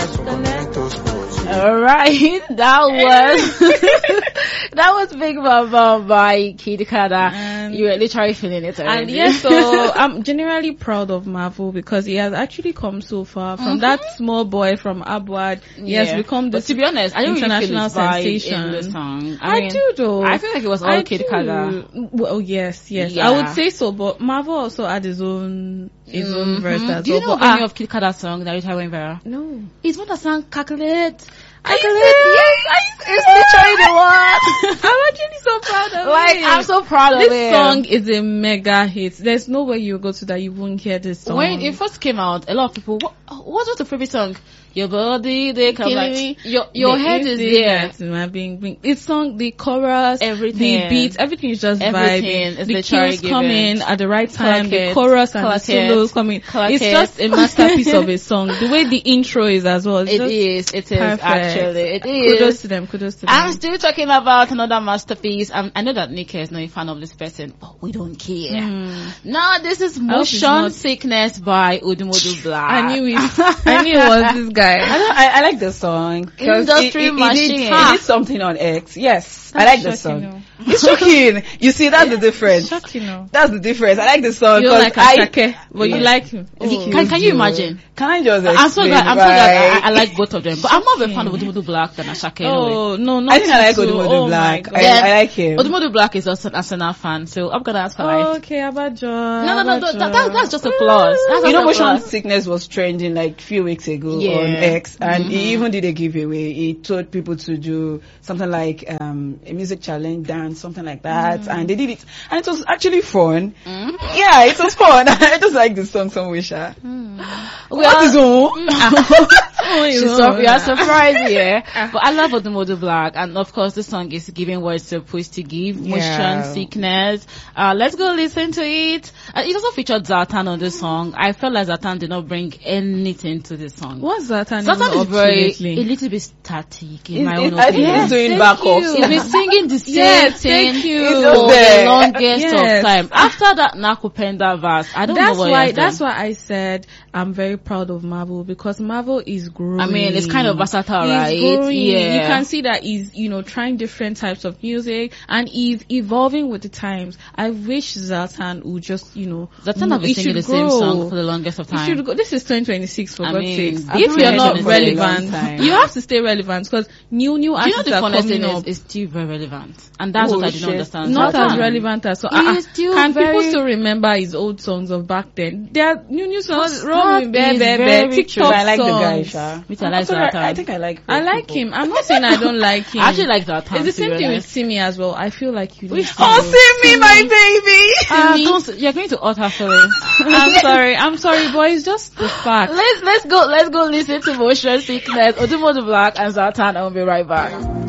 All right, that was Big Mama by Kid Kada. You were literally feeling it already. And yes, so I'm generally proud of Marvel because he has actually come so far from that small boy from Abuad. He has become this, to be honest, I don't international really feel his sensation. in the song. I do though. I feel like it was all Kid Kada. Well, yes, Yeah. I would say so. But Marvel also had his own verse as Do you well. know any of Kid Kada's song that you went viral? No. It's one that sang Calculate. Yes, it's literally the one. I'm actually so proud of it. I'm so proud of this it. song is a mega hit. There's nowhere you go to that you won't hear this song. When it first came out, a lot of people, what was the favorite song? Your body, they come like, your head is there. It's song, the chorus, everything, the beats, everything is just everything vibing. The cues come in at the right time, the chorus and the solos come in. It's just a masterpiece of a song. The way the intro is as well. It is perfect. Actually. It is. Kudos to them. I'm still talking about another masterpiece. I know that Nika is not a fan of this person, but we don't care. No, this is Motion Sickness by Odumodu Black. I knew it was this guy. I like the song. Industry Machine. It did something on X. Yes, I like the song. It's shocking. You see, that's the difference. That's the difference. I like the song. You don't like Asake, but you like him. Can you imagine? Can I just explain? I'm so glad I like both of them, but I'm more of a fan of Odumodu Black than Asake. Oh no, not I think I like Odumodu Black. I like him. Odumodu Black is also an Arsenal fan, so I'm gonna ask her. Okay, Abajo. No, that's just a plus. You know, Motion Sickness was trending like a few weeks ago on X, and he even did a giveaway. He told people to do something like a music challenge, dance, something like that, and they did it, and it was actually fun. Yeah, it was fun. I just like the song so much. We are surprised here, but I love Odumodu Black, and of course the song is giving what it's supposed to give. Motion Sickness. Let's go listen to it. It also featured Zlatan on this song. I felt like Zlatan did not bring anything to this song. What's Zlatan? Zlatan is a little bit static in my own opinion. I think he's doing backups. He's been singing the same thing for the longest of time. After that Nakupenda verse, I don't know what that's why I said I'm very proud of Marvel, because Marvel is growing. I mean, it's kind of versatile, right? Growing. Yeah. You can see that he's, trying different types of music, and he's evolving with the times. I wish Zlatan would just, Zlatan have been singing the same song for the longest of time. This is 2026 for God's sake. If you're not relevant, you have to stay relevant, because new artists are coming up. It's still very relevant, and that's what I didn't understand. Not as relevant as can people still remember his old songs of back then? There are new songs. TikTok I like songs. The guy, I think I like him. I'm not saying I don't like him. I actually like that. It's the same thing with Simi as well. I feel like you need Simi, my baby. You're going to utter feelings. I'm sorry, but it's just the fact. Let's go listen to Motion Sickness, Odumodu Black and Zlatan. I'll be right back.